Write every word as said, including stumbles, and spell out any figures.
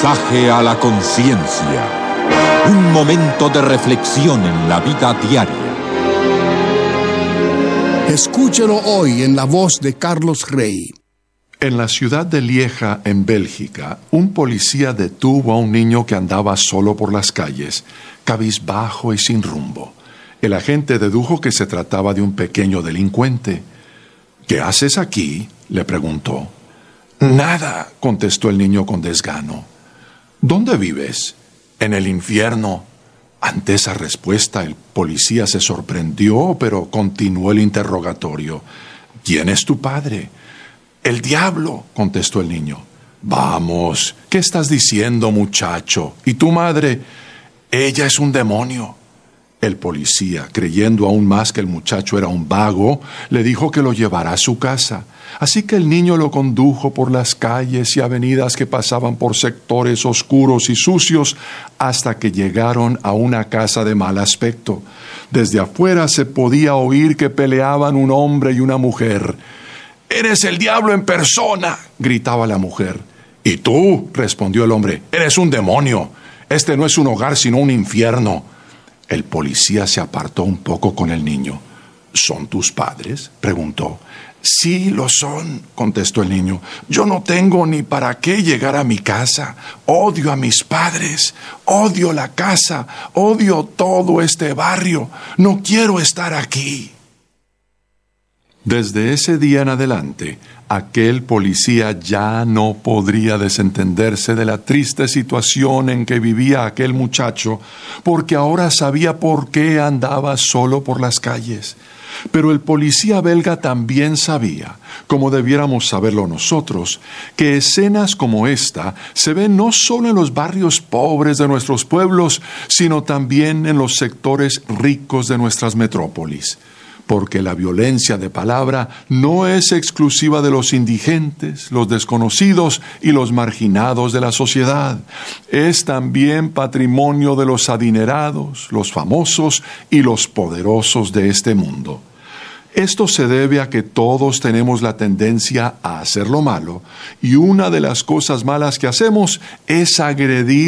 Mensaje a la conciencia. Un momento de reflexión en la vida diaria. Escúchelo hoy en la voz de Carlos Rey. En la ciudad de Lieja, en Bélgica, un policía detuvo a un niño que andaba solo por las calles, cabizbajo y sin rumbo. El agente dedujo que se trataba de un pequeño delincuente. «¿Qué haces aquí?», le preguntó. «Nada», contestó el niño con desgano. «¿Dónde vives?». «En el infierno». Ante esa respuesta, el policía se sorprendió, pero continuó el interrogatorio. «¿Quién es tu padre?». «El diablo», contestó el niño. «Vamos, ¿qué estás diciendo, muchacho? ¿Y tu madre?». «Ella es un demonio». El policía, creyendo aún más que el muchacho era un vago, le dijo que lo llevará a su casa. Así que el niño lo condujo por las calles y avenidas que pasaban por sectores oscuros y sucios hasta que llegaron a una casa de mal aspecto. Desde afuera se podía oír que peleaban un hombre y una mujer. «¡Eres el diablo en persona!», gritaba la mujer. «¿Y tú?», respondió el hombre. «Eres un demonio. Este no es un hogar sino un infierno». El policía se apartó un poco con el niño. «¿Son tus padres?», preguntó. «Sí, lo son», contestó el niño. «Yo no tengo ni para qué llegar a mi casa. Odio a mis padres, odio la casa, odio todo este barrio. No quiero estar aquí». Desde ese día en adelante, aquel policía ya no podría desentenderse de la triste situación en que vivía aquel muchacho, porque ahora sabía por qué andaba solo por las calles. Pero el policía belga también sabía, como debiéramos saberlo nosotros, que escenas como esta se ven no solo en los barrios pobres de nuestros pueblos, sino también en los sectores ricos de nuestras metrópolis. Porque la violencia de palabra no es exclusiva de los indigentes, los desconocidos y los marginados de la sociedad. Es también patrimonio de los adinerados, los famosos y los poderosos de este mundo. Esto se debe a que todos tenemos la tendencia a hacer lo malo, y una de las cosas malas que hacemos es agredir